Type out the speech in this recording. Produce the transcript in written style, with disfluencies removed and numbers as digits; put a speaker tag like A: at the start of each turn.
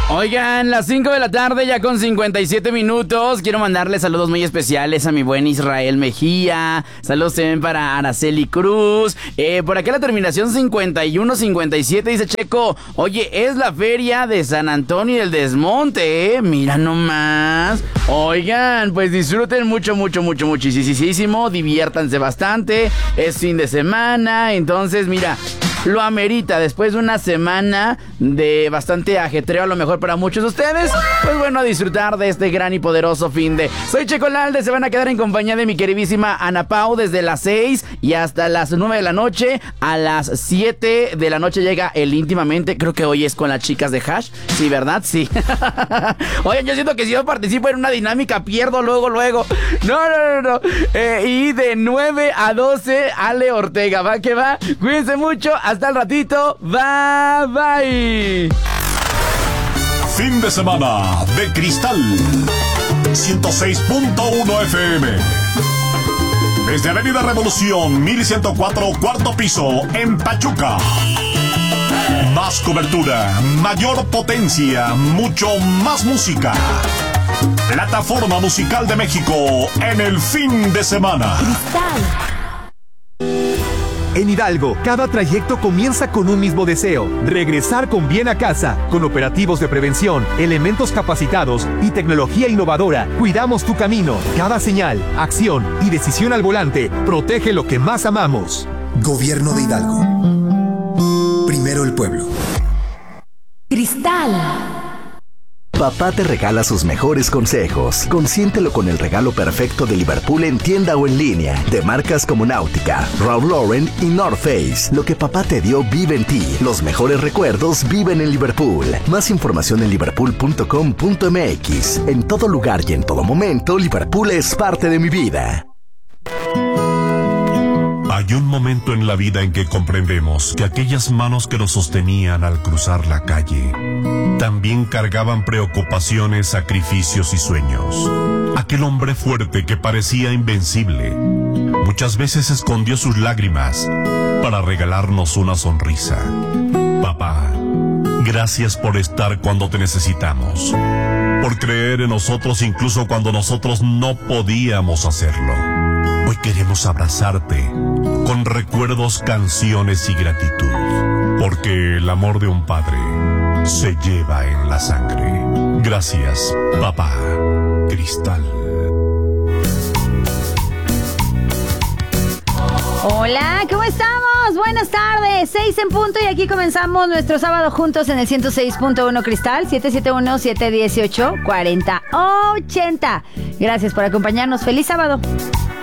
A: Oigan, las 5 de la tarde ya con 57 minutos. Quiero mandarle saludos muy especiales a mi buen Israel Mejía. Saludos también para Araceli Cruz. Por acá la terminación 5157 dice Checo: oye, es la feria de San Antonio del Desmonte, ¿eh? Mira nomás. Oigan, pues disfruten muchísimo. Diviértanse bastante. Es fin de semana, entonces mira, lo amerita después de una semana de bastante ajetreo a lo mejor para muchos de ustedes. Pues bueno, a disfrutar de este gran y poderoso fin de... Soy Checo Lalde, se van a quedar en compañía de mi queridísima Ana Pau desde las 6 y hasta las 9 de la noche. A las 7 de la noche llega el Íntimamente. Creo que hoy es con las chicas de Hash. Sí, ¿verdad? Sí. Oigan, yo siento que si yo participo en una dinámica pierdo luego. No. Y de 9 a 12, Ale Ortega. Va que va. Cuídense mucho. Hasta el ratito. Bye.
B: Fin de semana de Cristal 106.1 FM. Desde Avenida Revolución 1104, cuarto piso, en Pachuca. Más cobertura, mayor potencia, mucho más música. Plataforma Musical de México en el fin de semana.
C: Cristal.
D: En Hidalgo, cada trayecto comienza con un mismo deseo: regresar con bien a casa. Con operativos de prevención, elementos capacitados y tecnología innovadora, cuidamos tu camino. Cada señal, acción y decisión al volante protege lo que más amamos.
E: Gobierno de Hidalgo. Primero el pueblo.
C: Cristal.
F: Papá te regala sus mejores consejos. Consiéntelo con el regalo perfecto de Liverpool en tienda o en línea. De marcas como Náutica, Ralph Lauren y North Face. Lo que papá te dio vive en ti. Los mejores recuerdos viven en Liverpool. Más información en liverpool.com.mx. En todo lugar y en todo momento, Liverpool es parte de mi vida.
B: Hay un momento en la vida en que comprendemos que aquellas manos que nos sostenían al cruzar la calle también cargaban preocupaciones, sacrificios y sueños. Aquel hombre fuerte que parecía invencible muchas veces escondió sus lágrimas para regalarnos una sonrisa. Papá, gracias por estar cuando te necesitamos, por creer en nosotros incluso cuando nosotros no podíamos hacerlo. Hoy queremos abrazarte con recuerdos, canciones y gratitud, porque el amor de un padre se lleva en la sangre. Gracias, papá. Cristal.
C: Hola, ¿cómo estamos? Buenas tardes, 6 en punto y aquí comenzamos nuestro sábado juntos en el 106.1 Cristal, 771-718-4080. Gracias por acompañarnos. ¡Feliz sábado!